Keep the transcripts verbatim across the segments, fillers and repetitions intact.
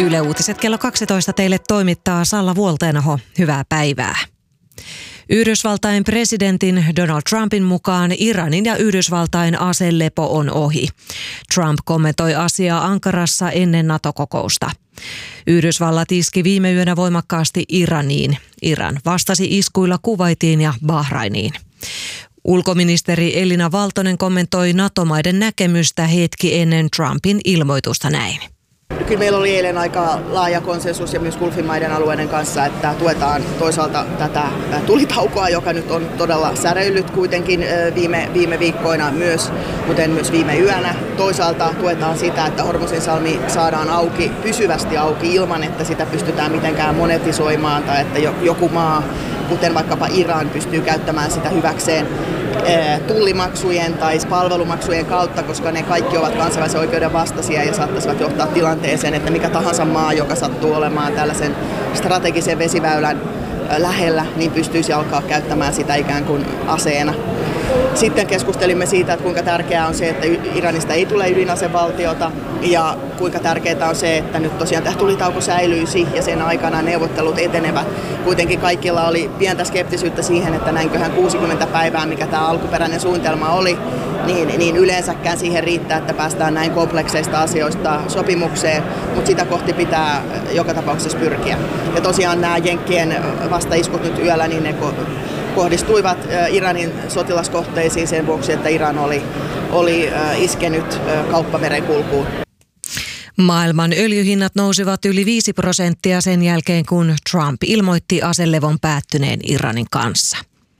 Yle Uutiset kello kaksitoista teille toimittaa Salla Vuolteenaho. Hyvää päivää. Yhdysvaltain presidentin Donald Trumpin mukaan Iranin ja Yhdysvaltain aselepo on ohi. Trump kommentoi asiaa Ankarassa ennen NATO-kokousta. Yhdysvallat iski viime yönä voimakkaasti Iraniin. Iran vastasi iskuilla Kuwaitiin ja Bahrainiin. Ulkoministeri Elina Valtonen kommentoi NATO-maiden näkemystä hetki ennen Trumpin ilmoitusta näin. Kyllä meillä oli eilen aika laaja konsensus ja myös Gulfimaiden alueiden kanssa, että tuetaan toisaalta tätä tulitaukoa, joka nyt on todella säreillyt kuitenkin viime, viime viikkoina myös, kuten myös viime yönä. Toisaalta tuetaan sitä, että Hormuzinsalmi saadaan auki, pysyvästi auki ilman, että sitä pystytään mitenkään monetisoimaan tai että joku maa, kuten vaikkapa Iran, pystyy käyttämään sitä hyväkseen tullimaksujen tai palvelumaksujen kautta, koska ne kaikki ovat kansainvälisen oikeuden vastaisia ja saattaisivat johtaa tilanteeseen, että mikä tahansa maa, joka sattuu olemaan tällaisen strategisen vesiväylän lähellä, niin pystyisi alkaa käyttämään sitä ikään kuin aseena. Sitten keskustelimme siitä, että kuinka tärkeää on se, että Iranista ei tule ydinasevaltiota ja kuinka tärkeää on se, että nyt tosiaan tämä tulitauko säilyisi ja sen aikana neuvottelut etenevät. Kuitenkin kaikilla oli pientä skeptisyyttä siihen, että näinköhän kuusikymmentä päivää, mikä tämä alkuperäinen suunnitelma oli, niin, niin yleensäkään siihen riittää, että päästään näin komplekseista asioista sopimukseen, mutta sitä kohti pitää joka tapauksessa pyrkiä. Ja tosiaan nämä Jenkkien vastaiskut nyt yöllä, niin ne kohdistuivat Iranin sotilaskohteisiin sen vuoksi, että Iran oli, oli iskenyt kauppamerenkulkuun. Maailman öljyhinnat nousivat yli viisi prosenttia sen jälkeen, kun Trump ilmoitti aselevon päättyneen Iranin kanssa.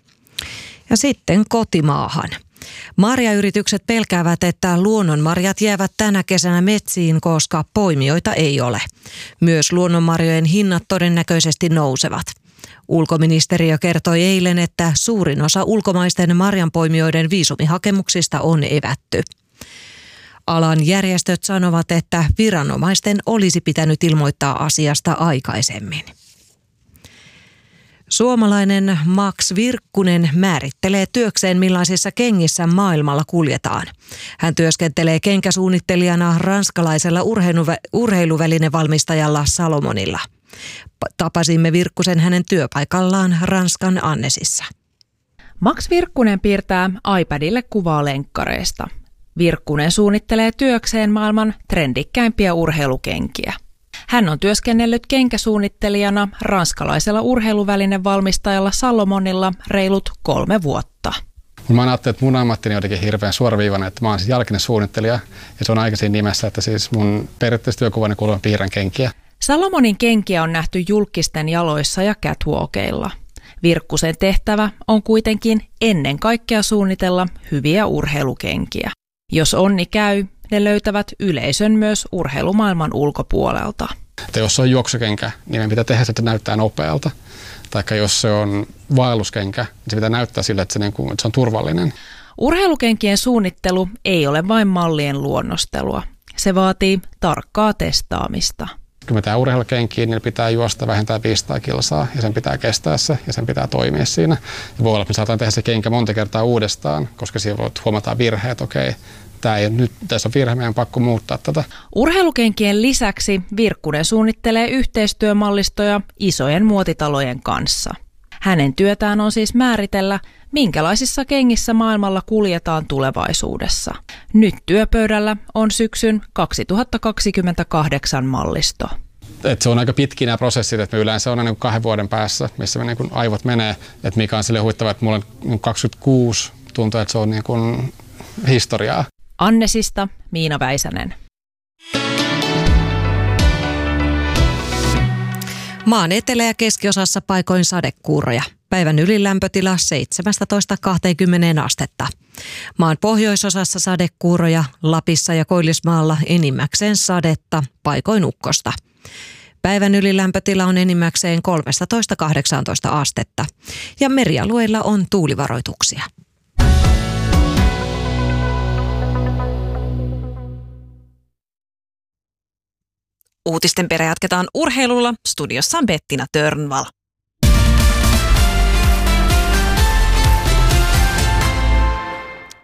Ja sitten kotimaahan. Marjayritykset pelkäävät, että luonnonmarjat jäävät tänä kesänä metsiin, koska poimijoita ei ole. Myös luonnonmarjojen hinnat todennäköisesti nousevat. Ulkoministeriö kertoi eilen, että suurin osa ulkomaisten marjanpoimijoiden viisumihakemuksista on evätty. Alan järjestöt sanovat, että viranomaisten olisi pitänyt ilmoittaa asiasta aikaisemmin. Suomalainen Max Virkkunen määrittelee työkseen, millaisissa kengissä maailmalla kuljetaan. Hän työskentelee kenkäsuunnittelijana ranskalaisella urheiluvälinevalmistajalla Salomonilla. Tapasimme Virkkusen hänen työpaikallaan Ranskan Annesissa. Max Virkkunen piirtää iPadille kuvaa lenkkareista. Virkkunen suunnittelee työkseen maailman trendikkäimpiä urheilukenkiä. Hän on työskennellyt kenkäsuunnittelijana ranskalaisella urheiluvälinevalmistajalla Salomonilla reilut kolme vuotta. Mä ajattelin, että mun ammattini on jotenkin hirveän suoraviivainen, että mä oon siis jalkinen suunnittelija ja se on aika siinä nimessä, että siis mun periaatteessa työkuvani kuuluu piirrän kenkiä. Salomonin kenkiä on nähty julkisten jaloissa ja catwalkeilla. Virkkusen tehtävä on kuitenkin ennen kaikkea suunnitella hyviä urheilukenkiä. Jos onni käy, ne löytävät yleisön myös urheilumaailman ulkopuolelta. Että jos se on juoksukenkä, niin pitää tehdä se, että näyttää nopealta. Tai jos se on vaelluskenkä, niin se pitää näyttää sille, että se, niin kuin, että se on turvallinen. Urheilukenkien suunnittelu ei ole vain mallien luonnostelua. Se vaatii tarkkaa testaamista. Kun me tehdään urheilukenkiä, niin pitää juosta vähintään viisisataa kilsaa ja sen pitää kestää se ja sen pitää toimia siinä. Ja voi olla, että me saadaan tehdä se kenkä monta kertaa uudestaan, koska siinä voit huomata virheet, okei, tämä ei, nyt tässä on virhe, meidän on pakko muuttaa tätä. Urheilukenkien lisäksi Virkkunen suunnittelee yhteistyömallistoja isojen muotitalojen kanssa. Hänen työtään on siis määritellä, minkälaisissa kengissä maailmalla kuljetaan tulevaisuudessa. Nyt työpöydällä on syksyn kaksituhattakaksikymmentäkahdeksan mallisto. Et se on aika pitkiä nämä prosessit, että me yleensä on aina kahden vuoden päässä, missä me niin kuin aivot menee. Et mikä on sille huittava, että mulla on kaksikymmentäkuusi, tuntuu, että se on niin kuin historiaa. Annesista Miina Väisänen. Maan etelä- ja keskiosassa paikoin sadekuuroja. Päivän ylilämpötila seitsemästätoista kaksikymmentä astetta. Maan pohjoisosassa sadekuuroja, Lapissa ja Koillismaalla enimmäkseen sadetta, paikoin ukkosta. Päivän ylilämpötila on enimmäkseen kolmetoista kahdeksantoista astetta ja merialueilla on tuulivaroituksia. Uutisten perä jatketaan urheilulla. Studiossa on Bettina Törnvall.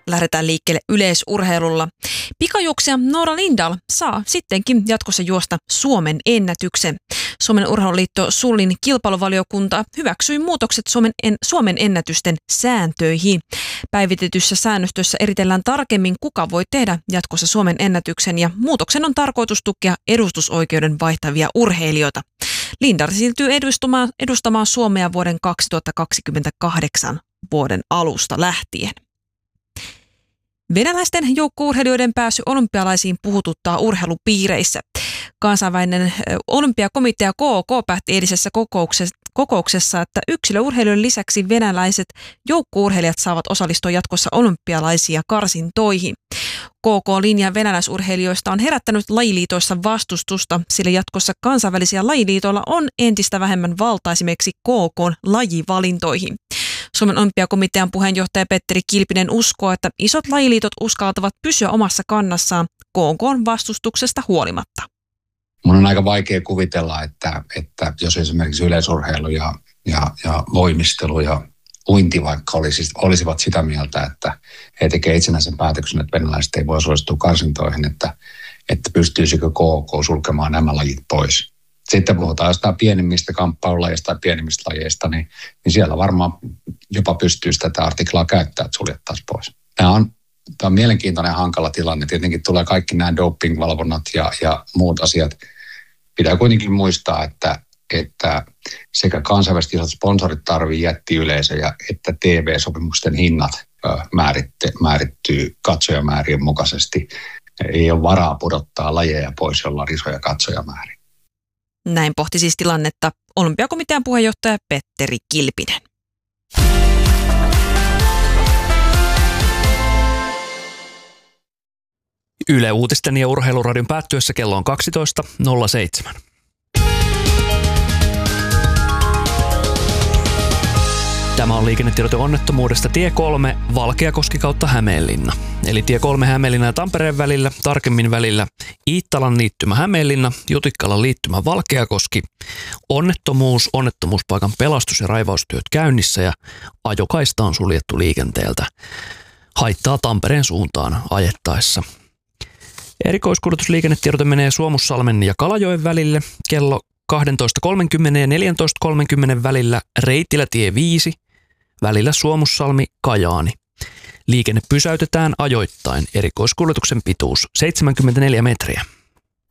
lähdetään liikkeelle yleisurheilulla. Pikajuoksija Noora Lindahl saa sittenkin jatkossa juosta Suomen ennätyksen. Suomen urheiluliitto Sullin kilpailuvaliokunta hyväksyi muutokset Suomen, en, Suomen ennätysten sääntöihin. Päivitetyssä säännöstössä eritellään tarkemmin, kuka voi tehdä jatkossa Suomen ennätyksen, ja muutoksen on tarkoitus tukea edustusoikeuden vaihtavia urheilijoita. Lindahl siirtyy edustamaan, edustamaan Suomea vuoden kaksituhattakaksikymmentäkahdeksan vuoden alusta lähtien. Venäläisten joukkueurheilijoiden pääsy olympialaisiin puhututtaa urheilupiireissä. Kansainvälinen olympiakomitea K O K päätti eilisessä kokouksessa, että yksilöurheilijoiden lisäksi venäläiset joukkueurheilijat saavat osallistua jatkossa olympialaisia karsintoihin. K O K-linja venäläisurheilijoista on herättänyt lajiliitoissa vastustusta, sillä jatkossa kansainvälisiä lajiliitoilla on entistä vähemmän valtaa esimerkiksi K O K:n lajivalintoihin. Suomen olympiakomitean puheenjohtaja Petteri Kilpinen uskoo, että isot lajiliitot uskaltavat pysyä omassa kannassaan K O K:n vastustuksesta huolimatta. Mun on aika vaikea kuvitella, että, että jos esimerkiksi yleisurheilu ja, ja, ja voimistelu ja uinti vaikka olisi, olisivat sitä mieltä, että he tekevät itsenäisen päätöksen, että venäläiset ei voi osallistua karsintoihin, että, että pystyisikö K O K sulkemaan nämä lajit pois. Sitten puhutaan jostain pienimmistä kamppailulajeista tai pienimmistä lajeista, niin, niin siellä varmaan jopa pystyisi tätä artiklaa käyttää, että suljettaisiin pois. Tämä on, tämä on mielenkiintoinen ja hankala tilanne. Tietenkin tulee kaikki nämä doping-valvonnat ja, ja muut asiat. Pitää kuitenkin muistaa, että, että sekä kansainväliset isot sponsorit tarvitsevat jättiyleisöjä, että T V-sopimusten hinnat määritte, määrittyy katsojamäärien mukaisesti. Ei ole varaa pudottaa lajeja pois, jolla on isoja katsojamääriä. Näin pohti siis tilannetta olympiakomitean puheenjohtaja Petteri Kilpinen. Yle Uutisten ja Urheiluradion päättyessä kello on kaksitoista nolla seitsemän. Tämä on liikennetiedote onnettomuudesta tie kolme Valkeakoski kautta Hämeenlinna. Eli tie kolme Hämeenlinna ja Tampereen välillä, tarkemmin välillä Iittalan liittymä Hämeenlinna, Jutikkalan liittymä Valkeakoski. Onnettomuus, onnettomuuspaikan pelastus- ja raivaustyöt käynnissä ja ajokaista on suljettu liikenteeltä. Haittaa Tampereen suuntaan ajettaessa. Erikoiskuljetusliikennetiedote menee Suomussalmen ja Kalajoen välille kello kaksitoista kolmekymmentä ja neljätoista kolmekymmentä välillä Reitilätie viisi, välillä Suomussalmi Kajaani. Liikenne pysäytetään ajoittain, erikoiskuljetuksen pituus seitsemänkymmentäneljä metriä.